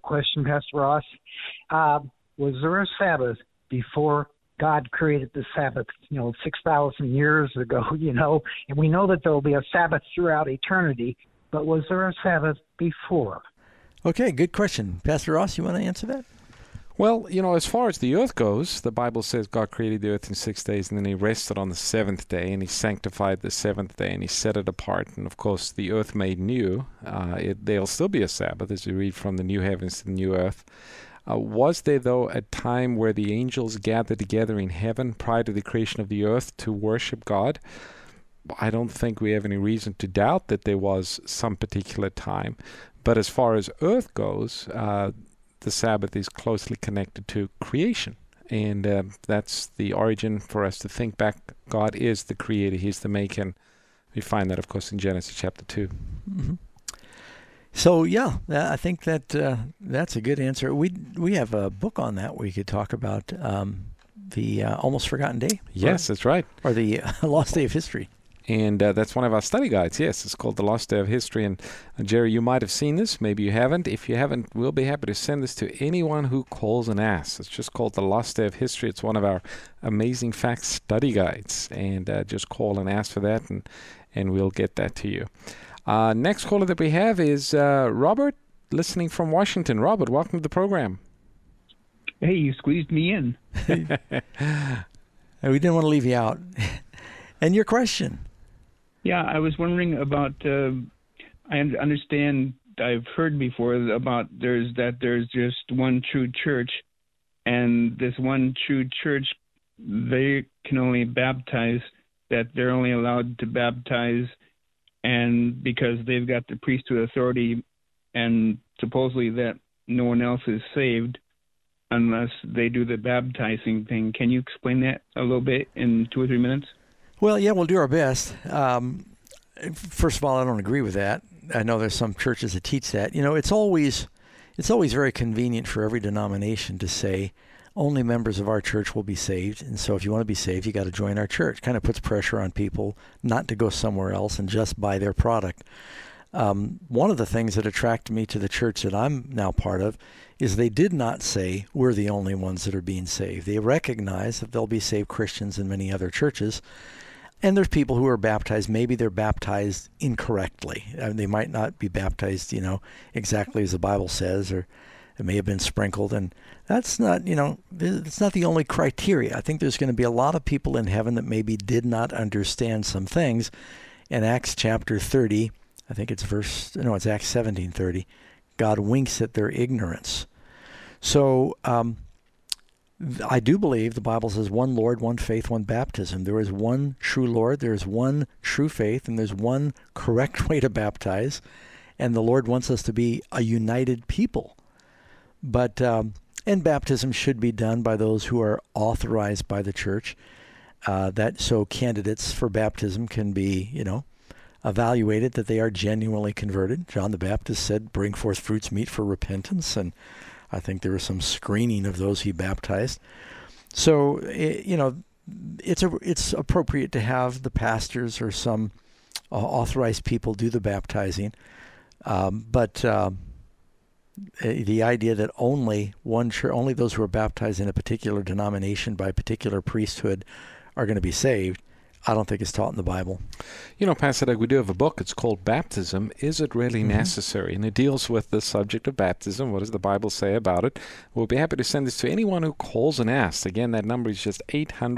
question, Pastor Ross. Was there a Sabbath before God created the Sabbath, 6,000 years ago, and we know that there will be a Sabbath throughout eternity, but was there a Sabbath before? Okay, good question. Pastor Ross, you want to answer that? Well, as far as the earth goes, the Bible says God created the earth in 6 days, and then he rested on the seventh day, and he sanctified the seventh day, and he set it apart. And, of course, the earth made new. There'll still be a Sabbath, as you read from the new heavens to the new earth. Was there, though, a time where the angels gathered together in heaven prior to the creation of the earth to worship God? I don't think we have any reason to doubt that there was some particular time. But as far as earth goes, the Sabbath is closely connected to creation. And that's the origin for us to think back. God is the creator. He's the maker. And we find that, of course, in Genesis chapter 2. Mm-hmm. So, yeah, I think that that's a good answer. We have a book on that we could talk about, the Almost Forgotten Day. Yes, that's right. Or the Lost Day of History. And that's one of our study guides. Yes, it's called The Lost Day of History. And Jerry, you might have seen this. Maybe you haven't. If you haven't, we'll be happy to send this to anyone who calls and asks. It's just called The Lost Day of History. It's one of our Amazing Facts study guides. And just call and ask for that, and we'll get that to you. Next caller that we have is Robert, listening from Washington. Robert, welcome to the program. Hey, you squeezed me in. We didn't want to leave you out. And your question? Yeah, I was wondering about, I understand, I've heard before about there's just one true church, and this one true church, they can only baptize, that they're only allowed to baptize, and because they've got the priesthood authority, and supposedly that no one else is saved unless they do the baptizing thing. Can you explain that a little bit in 2 or 3 minutes? Well, yeah, we'll do our best. First of all, I don't agree with that. I know there's some churches that teach that. It's always very convenient for every denomination to say only members of our church will be saved. And so if you want to be saved, you got to join our church. Kind of puts pressure on people not to go somewhere else and just buy their product. One of the things that attracted me to the church that I'm now part of is they did not say we're the only ones that are being saved. They recognize that there'll be saved Christians in many other churches. And there's people who are baptized. Maybe they're baptized incorrectly. They might not be baptized, exactly as the Bible says, or it may have been sprinkled. And that's not, it's not the only criteria. I think there's going to be a lot of people in heaven that maybe did not understand some things. In Acts chapter 30, I think it's it's Acts 17:30, God winks at their ignorance. So, I do believe the Bible says one Lord, one faith, one baptism. There is one true Lord, there is one true faith, and there's one correct way to baptize. And the Lord wants us to be a united people. But and baptism should be done by those who are authorized by the church. So candidates for baptism can be, evaluated that they are genuinely converted. John the Baptist said, "Bring forth fruits meet for repentance," and I think there was some screening of those he baptized. So, it's appropriate to have the pastors or some authorized people do the baptizing. But the idea that only those who are baptized in a particular denomination by a particular priesthood are going to be saved, I don't think it's taught in the Bible. Pastor Doug, we do have a book. It's called Baptism. Is it really necessary? And it deals with the subject of baptism. What does the Bible say about it? We'll be happy to send this to anyone who calls and asks. Again, that number is just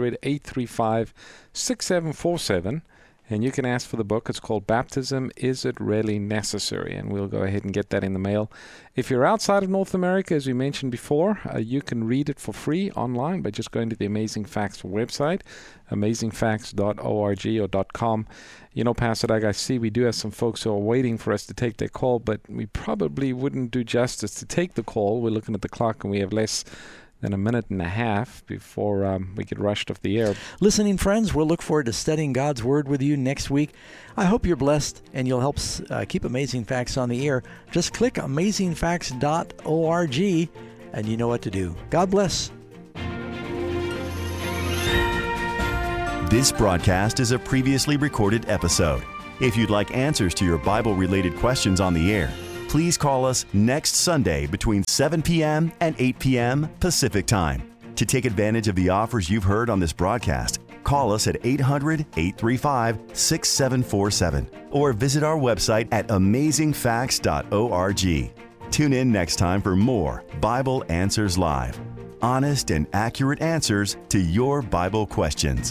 800-835-6747. And you can ask for the book. It's called Baptism, Is It Really Necessary? And we'll go ahead and get that in the mail. If you're outside of North America, as we mentioned before, you can read it for free online by just going to the Amazing Facts website, amazingfacts.org or .com. Pastor Doug, I see we do have some folks who are waiting for us to take their call, but we probably wouldn't do justice to take the call. We're looking at the clock and we have less than a minute and a half before we get rushed off the air. Listening friends, we'll look forward to studying God's Word with you next week. I hope you're blessed and you'll help keep Amazing Facts on the air. Just click amazingfacts.org and you know what to do. God bless. This broadcast is a previously recorded episode. If you'd like answers to your Bible-related questions on the air, Please call us next Sunday between 7 p.m. and 8 p.m. Pacific Time. To take advantage of the offers you've heard on this broadcast, call us at 800-835-6747 or visit our website at amazingfacts.org. Tune in next time for more Bible Answers Live. Honest and accurate answers to your Bible questions.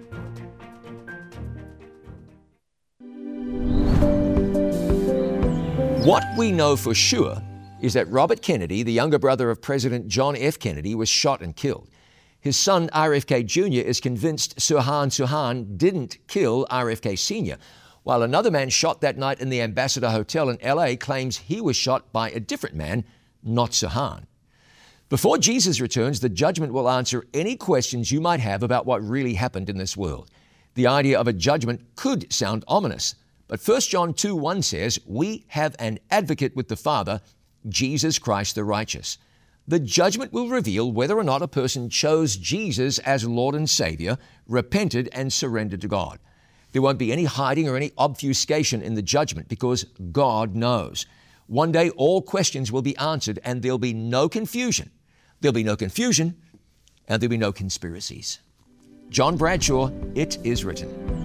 What we know for sure is that Robert Kennedy, the younger brother of President John F. Kennedy, was shot and killed. His son, RFK Jr., is convinced Sirhan Sirhan didn't kill RFK Sr., while another man shot that night in the Ambassador Hotel in L.A. claims he was shot by a different man, not Sirhan. Before Jesus returns, the judgment will answer any questions you might have about what really happened in this world. The idea of a judgment could sound ominous, but 1 John 2:1 says, "We have an advocate with the Father, Jesus Christ the righteous." The judgment will reveal whether or not a person chose Jesus as Lord and Savior, repented and surrendered to God. There won't be any hiding or any obfuscation in the judgment because God knows. One day all questions will be answered and there'll be no confusion. There'll be no confusion and there'll be no conspiracies. John Bradshaw, It Is Written.